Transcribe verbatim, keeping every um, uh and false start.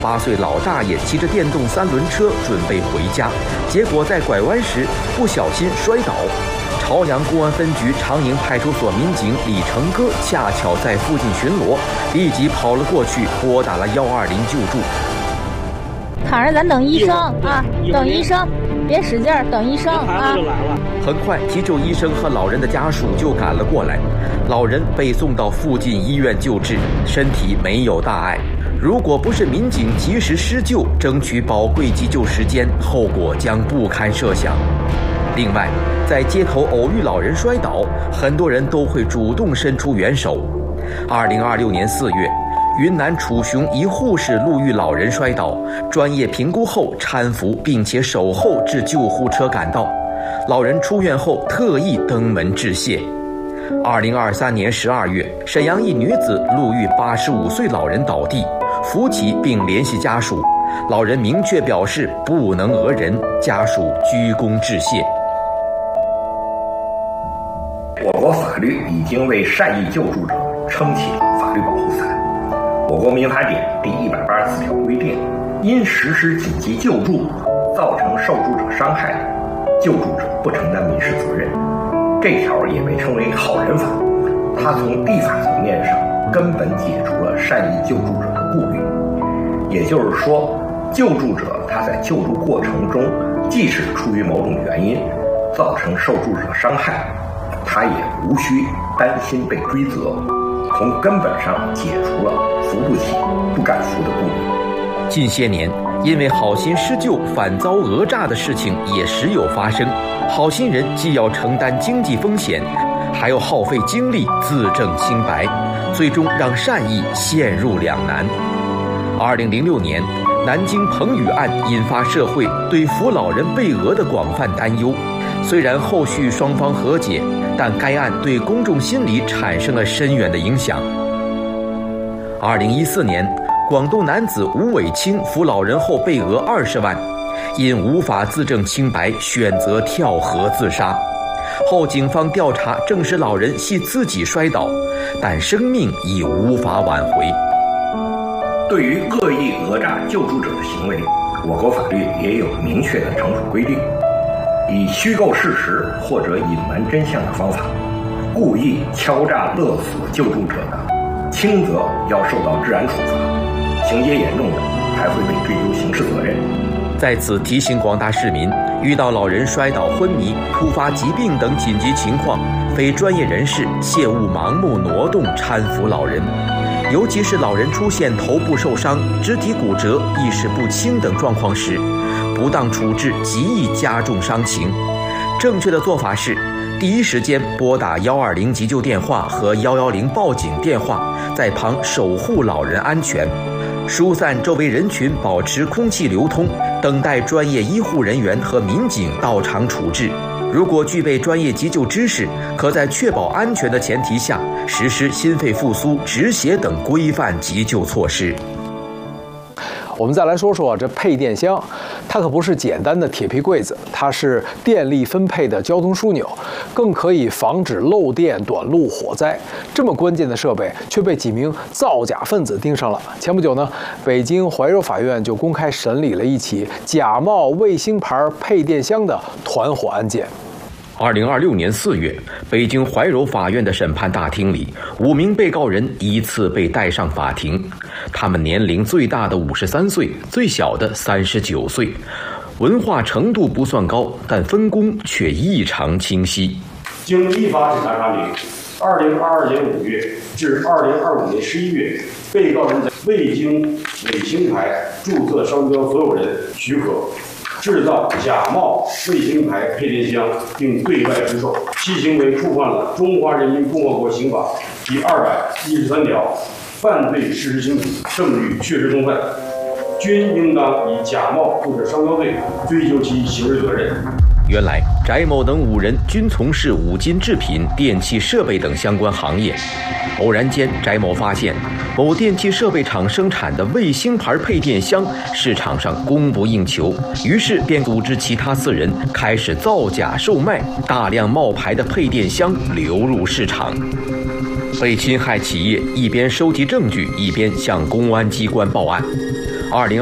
八岁老大爷骑着电动三轮车准备回家，结果在拐弯时不小心摔倒。朝阳公安分局长营派出所民警李成哥恰巧在附近巡逻，立即跑了过去，拨打了一二零救助。 躺着，咱等医生啊，等医生，别使劲儿，等医生啊。 很快，急救医生和老人的家属就赶了过来，老人被送到附近医院救治，身体没有大碍。如果不是民警及时施救，争取宝贵急救时间，后果将不堪设想。另外，在街头偶遇老人摔倒，很多人都会主动伸出援手。二零二六年四月，云南楚雄一护士路遇老人摔倒，专业评估后搀扶并且守候至救护车赶到。老人出院后特意登门致谢。二零二三年十二月，沈阳一女子路遇八十五岁老人倒地，扶起并联系家属，老人明确表示不能讹人，家属鞠躬致谢。 我国法律已经为善意救助者撑起了法律保护伞。我国民法典第一百八十四条规定，因实施紧急救助造成受助者伤害，救助者不承担民事责任。这条也被称为好人法，它从立法层面上根本解除了善意救助者的顾虑。也就是说，救助者他在救助过程中，即使出于某种原因造成受助者伤害，他也无需担心被追责，从根本上解除了扶不起、不敢扶的顾虑。 近些年，因为好心施救反遭讹诈的事情也时有发生，好心人既要承担经济风险，还要耗费精力自证清白，最终让善意陷入两难。二零零六年，南京彭宇案引发社会对扶老人被讹的广泛担忧。虽然后续双方和解，但该案对公众心理产生了深远的影响。二零一四年，广东男子吴伟清扶老人后被讹二十万，因无法自证清白，选择跳河自杀。后警方调查证实老人系自己摔倒，但生命已无法挽回。 对于恶意讹诈救助者的行为，我国法律也有明确的惩处规定。以虚构事实或者隐瞒真相的方法，故意敲诈勒索救助者的，轻则要受到治安处罚，情节严重的还会被追究刑事责任。 在此提醒广大市民，遇到老人摔倒、昏迷、突发疾病等紧急情况，非专业人士切勿盲目挪动搀扶老人，尤其是老人出现头部受伤、肢体骨折、意识不清等状况时，不当处置极易加重伤情。正确的做法是，第一时间拨打一二零急救电话和一一零报警电话，在旁守护老人安全，疏散周围人群，保持空气流通，等待专业医护人员和民警到场处置。如果具备专业急救知识，可在确保安全的前提下，实施心肺复苏、止血等规范急救措施。 我们再来说说这配电箱，它可不是简单的铁皮柜子，它是电力分配的交通枢纽，更可以防止漏电、短路、火灾。这么关键的设备却被几名造假分子盯上了。前不久呢，北京怀柔法院就公开审理了一起假冒卫星牌配电箱的团伙案件。 二零二六年四月，北京怀柔法院的审判大厅里，五名被告人依次被带上法庭。他们年龄最大的五十三岁，最小的三十九岁，文化程度不算高，但分工却异常清晰。 经依法审查查明，二零二二年五月至二零二五年十一月，被告人在未经伪星牌注册商标所有人许可，制造假冒卫星牌配电箱并对外出售，其行为触犯了《中华人民共和国刑法》第二百一十三条，犯罪事实清楚，证据确实充分，均应当以假冒注册商标罪追究其刑事责任。 原来，翟某等五人均从事五金制品、电器设备等相关行业。偶然间，翟某发现某电器设备厂生产的卫星牌配电箱市场上供不应求，于是便组织其他四人开始造假售卖，大量冒牌的配电箱流入市场。被侵害企业一边收集证据，一边向公安机关报案。 二零